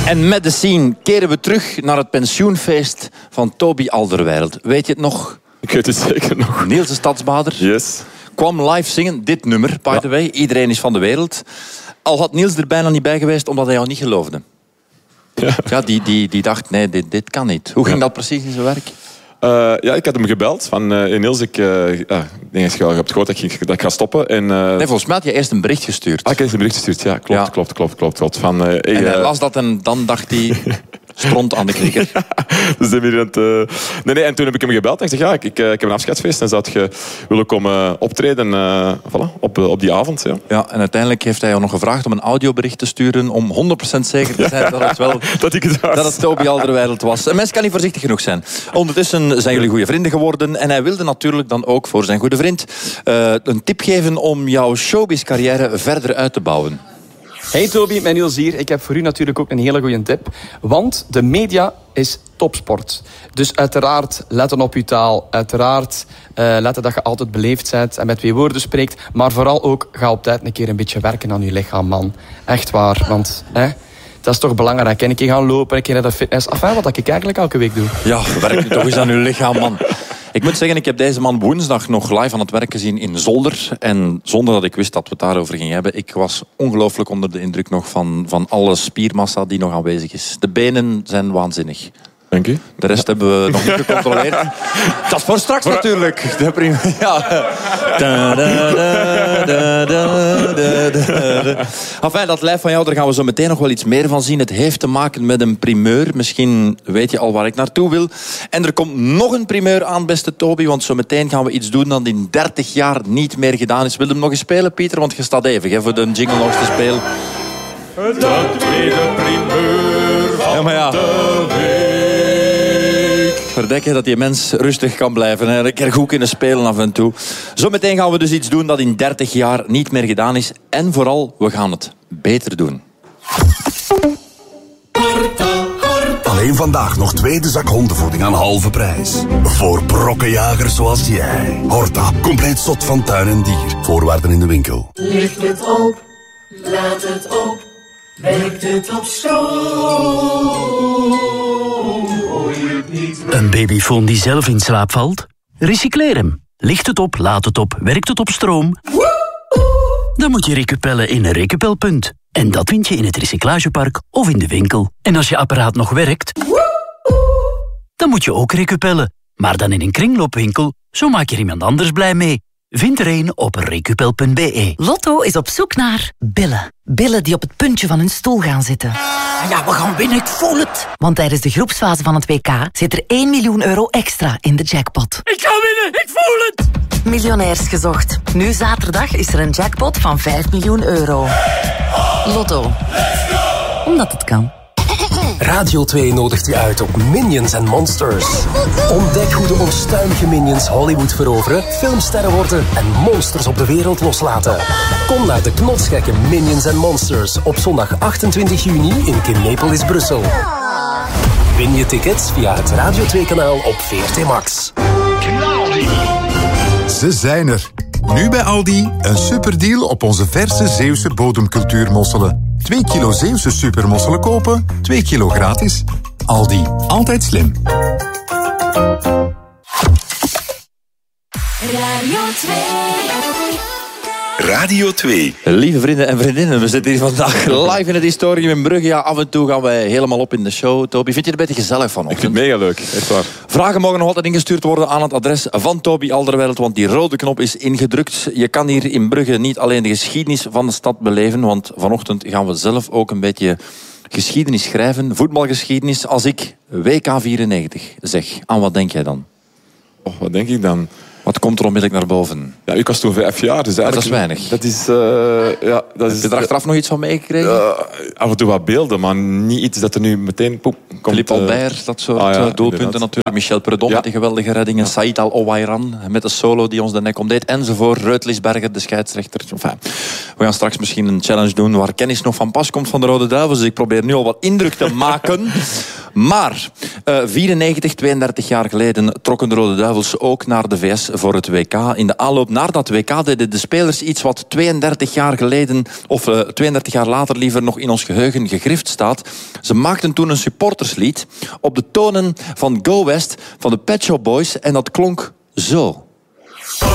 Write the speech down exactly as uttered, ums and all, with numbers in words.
En met de scene keren we terug naar het pensioenfeest van Toby Alderweireld. Weet je het nog? Ik weet het zeker nog. Niels de Stadsbader yes. kwam live zingen, dit nummer, by ja. the way. Iedereen is van de wereld. Al had Niels er bijna niet bij geweest, omdat hij jou niet geloofde. Ja, ja die, die, die dacht, nee, dit, dit kan niet. Hoe ging ja. dat precies in zijn werk? Uh, ja, ik had hem gebeld van uh, Niels, ik, uh, uh, denk je hebt gehoord dat ik, dat ik ga stoppen. En, uh... nee, volgens mij had je eerst een bericht gestuurd. Ah, ik heb een bericht gestuurd, ja, klopt, ja. klopt, klopt, klopt, klopt. Van, uh, hey, en hij uh... las dat en dan dacht hij, stront aan de knikker. Ja, dus dan weer het, uh... nee, nee, en toen heb ik hem gebeld en ik zeg, ja, ik, ik, uh, ik heb een afscheidsfeest en zou je willen komen optreden uh, voilà, op, uh, op die avond. Ja. ja, en uiteindelijk heeft hij jou nog gevraagd om een audiobericht te sturen om honderd procent zeker te zijn ja. dat het wel dat, ik het, dat het Toby Alderweireld was. Een mens kan niet voorzichtig genoeg zijn. Ondertussen zijn jullie goede vrienden geworden en hij wilde natuurlijk dan ook voor zijn goede vriend uh, een tip geven om jouw showbiz-carrière verder uit te bouwen. Hey Toby, mijn Niels hier. Ik heb voor u natuurlijk ook een hele goede tip. Want de media is topsport. Dus uiteraard letten op uw taal. Uiteraard uh, letten dat je altijd beleefd bent en met twee woorden spreekt. Maar vooral ook, ga op tijd een keer een beetje werken aan je lichaam, man. Echt waar, want... Hè, dat is toch belangrijk. En een keer gaan lopen, een keer naar de fitness. Enfin, wat ik eigenlijk elke week doe. Ja, werk nu toch eens aan uw lichaam, man. Ik moet zeggen, ik heb deze man woensdag nog live aan het werk gezien in Zolder. En zonder dat ik wist dat we het daarover gingen hebben. Ik was ongelooflijk onder de indruk nog van, van alle spiermassa die nog aanwezig is. De benen zijn waanzinnig. Dank u. De rest hebben we nog niet gecontroleerd. Dat is voor straks voor... natuurlijk. De prima... ja. Da, da, da, da, da, da, da. Enfin, dat lijf van jou, daar gaan we zo meteen nog wel iets meer van zien. Het heeft te maken met een primeur. Misschien weet je al waar ik naartoe wil. En er komt nog een primeur aan, beste Toby. Want zo meteen gaan we iets doen dat in dertig jaar niet meer gedaan is. Wil je hem nog eens spelen, Pieter? Want je staat even hè, voor de jingle nog te spelen. De tweede primeur van ja, maar ja. de week. Verdekken dat die mens rustig kan blijven. Hè. Een keer goed kunnen spelen af en toe. Zometeen gaan we dus iets doen dat in dertig jaar niet meer gedaan is. En vooral, we gaan het beter doen. Alleen vandaag nog tweede zak hondenvoeding aan halve prijs. Voor brokkenjagers zoals jij. Horta, compleet zot van tuin en dier. Voorwaarden in de winkel. Licht het op, laat het op. Werkt het op stroom? Een babyfoon die zelf in slaap valt? Recycleer hem. Licht het op, laat het op, werkt het op stroom? Dan moet je recupellen in een recupelpunt. En dat vind je in het recyclagepark of in de winkel. En als je apparaat nog werkt, dan moet je ook recupellen. Maar dan in een kringloopwinkel, zo maak je er iemand anders blij mee. Vind er een op recupel punt be. Lotto is op zoek naar billen. Billen die op het puntje van hun stoel gaan zitten. Ja, we gaan winnen, ik voel het. Want tijdens de groepsfase van het W K zit er één miljoen euro extra in de jackpot. Ik ga winnen, ik voel het. Miljonairs gezocht. Nu zaterdag is er een jackpot van vijf miljoen euro. Lotto. Omdat het kan. Radio twee nodigt je uit op Minions and Monsters. Ontdek hoe de onstuimige Minions Hollywood veroveren, filmsterren worden en monsters op de wereld loslaten. Kom naar de knotsgekke Minions and Monsters op zondag achtentwintig juni in Kinepolis, Brussel. Win je tickets via het Radio twee kanaal op V R T Max. Ze zijn er. Nu bij Aldi een superdeal op onze verse Zeeuwse bodemcultuurmosselen. twee kilo Zeeuwse supermosselen kopen, twee kilo gratis. Aldi, altijd slim. Radio twee. Radio twee. Lieve vrienden en vriendinnen, we zitten hier vandaag live in het historium in Brugge. Ja, af en toe gaan wij helemaal op in de show. Toby, vind je het een beetje gezellig van ons? Ik vind het mega leuk, echt waar. Vragen mogen nog altijd ingestuurd worden aan het adres van Toby Alderweireld, want die rode knop is ingedrukt. Je kan hier in Brugge niet alleen de geschiedenis van de stad beleven, want vanochtend gaan we zelf ook een beetje geschiedenis schrijven, voetbalgeschiedenis. Als ik W K vierennegentig zeg, aan wat denk jij dan? Oh, wat denk ik dan? Wat komt er onmiddellijk naar boven? Ja, ik was toen vijf jaar, dus eigenlijk... Dat is weinig. Dat is... Uh, ja, dat Heb je er achteraf nog iets van meegekregen? Uh, af en toe wat beelden, maar niet iets dat er nu meteen poep, komt... Philippe Albert, dat soort ah, ja, doelpunten inderdaad. natuurlijk. Michel Predom Ja. met die geweldige reddingen. Ja. Saïd Al-Owairan met de solo die ons de nek omdeed. Enzovoort. Reutlisberger, de scheidsrechter. Enfin, we gaan straks misschien een challenge doen waar kennis nog van pas komt van de Rode Duivels. Dus ik probeer nu al wat indruk te maken. Maar uh, vierennegentig, tweeëndertig jaar geleden trokken de Rode Duivels ook naar de V S voor het W K. In de aanloop naar dat W K deden de spelers iets wat tweeëndertig jaar geleden, of uh, tweeëndertig jaar later liever, nog in ons geheugen gegrift staat. Ze maakten toen een supporterslied op de tonen van Go West van de Pet Shop Boys en dat klonk zo.